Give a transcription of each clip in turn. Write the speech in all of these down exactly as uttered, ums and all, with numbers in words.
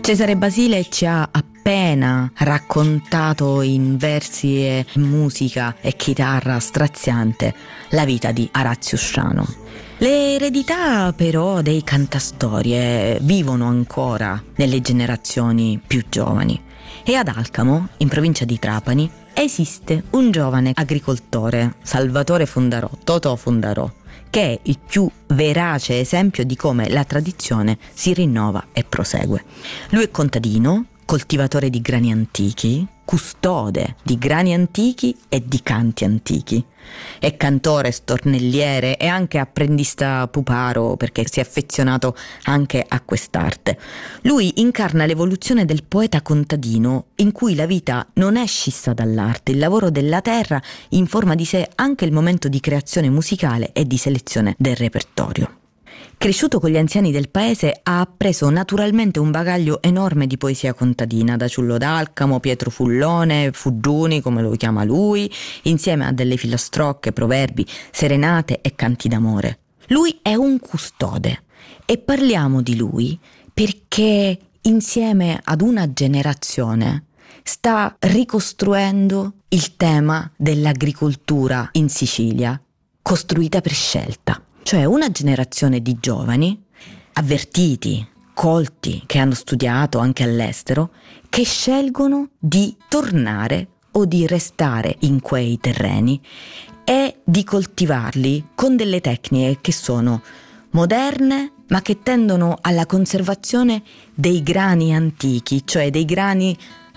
Cesare Basile ci ha appena raccontato in versi e musica e chitarra straziante la vita di Orazio Sciano. Le eredità però dei cantastorie vivono ancora nelle generazioni più giovani e ad Alcamo, in provincia di Trapani, esiste un giovane agricoltore, Salvatore Fundarò, Totò Fundarò, che è il più verace esempio di come la tradizione si rinnova e prosegue. Lui è contadino, coltivatore di grani antichi, custode di grani antichi e di canti antichi. È cantore, stornelliere e anche apprendista puparo, perché si è affezionato anche a quest'arte. Lui incarna l'evoluzione del poeta contadino, in cui la vita non è scissa dall'arte, il lavoro della terra informa di sé anche il momento di creazione musicale e di selezione del repertorio. Cresciuto con gli anziani del paese, ha appreso naturalmente un bagaglio enorme di poesia contadina, da Ciullo d'Alcamo, Pietro Fullone, Fuggiuni, come lo chiama lui, insieme a delle filastrocche, proverbi, serenate e canti d'amore. Lui è un custode e parliamo di lui perché insieme ad una generazione sta ricostruendo il tema dell'agricoltura in Sicilia, costruita per scelta. Cioè una generazione di giovani avvertiti, colti, che hanno studiato anche all'estero, che scelgono di tornare o di restare in quei terreni e di coltivarli con delle tecniche che sono moderne, ma che tendono alla conservazione dei grani antichi, cioè dei grani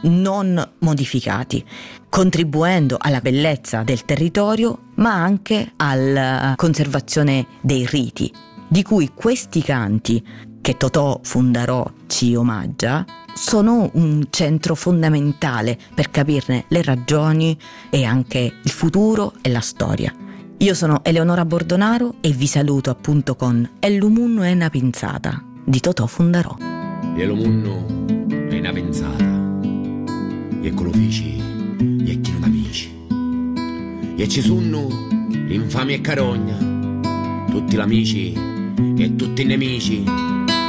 non modificati, contribuendo alla bellezza del territorio ma anche alla conservazione dei riti, di cui questi canti che Totò Fundarò ci omaggia sono un centro fondamentale per capirne le ragioni e anche il futuro e la storia. Io sono Eleonora Bordonaro e vi saluto appunto con E lu munnu è na pinzata di Totò Fundarò. E lu munnu è na pinzata e quello fici e chi non amici e ci sono infami e carogna tutti gli amici e tutti i nemici